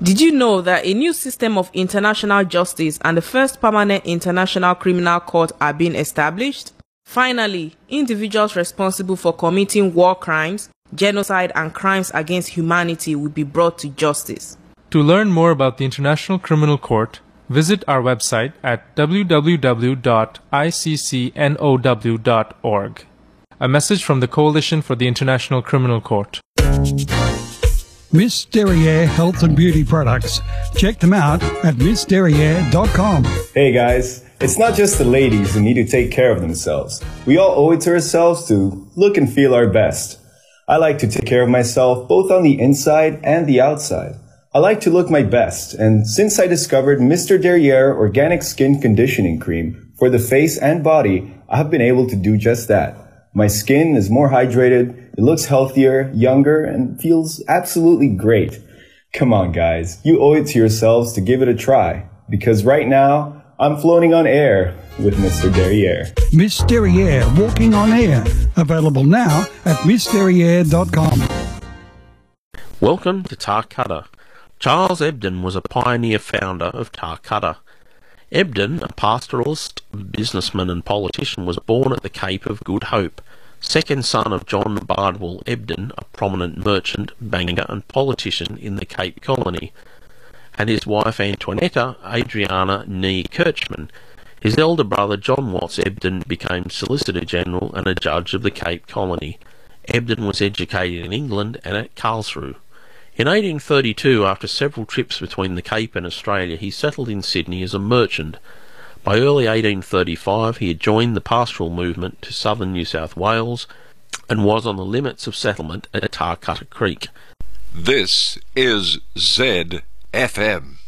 Did you know that a new system of international justice and the first permanent international criminal court are being established? Finally, individuals responsible for committing war crimes, genocide and crimes against humanity will be brought to justice. To learn more about the International Criminal Court, visit our website at www.iccnow.org. A message from the Coalition for the International Criminal Court. Miss Derriere Health and Beauty Products. Check them out at missderriere.com. Hey guys, it's not just the ladies who need to take care of themselves. We all owe it to ourselves to look and feel our best. I like to take care of myself both on the inside and the outside. I like to look my best, and since I discovered Mr. Derriere Organic Skin Conditioning Cream for the face and body, I have been able to do just that. My skin is more hydrated, it looks healthier, younger, and feels absolutely great. Come on guys, you owe it to yourselves to give it a try, because right now, I'm floating on air with Mr. Derriere. Miss Derriere Walking on Air. Available now at missderriere.com. Welcome to Tarcutta. Charles Ebden was a pioneer founder of Tarcutta. Ebden, a pastoralist, businessman and politician, was born at the Cape of Good Hope, second son of John Bardwell Ebden, a prominent merchant, banker and politician in the Cape Colony, and his wife Antoinetta Adriana Nee Kirchman. His elder brother John Watts Ebden became Solicitor General and a judge of the Cape Colony. Ebden was educated in England and at Karlsruhe. In 1832, after several trips between the Cape and Australia, he settled in Sydney as a merchant. By early 1835, he had joined the pastoral movement to southern New South Wales and was on the limits of settlement at Tarcutta Creek. This is ZFM.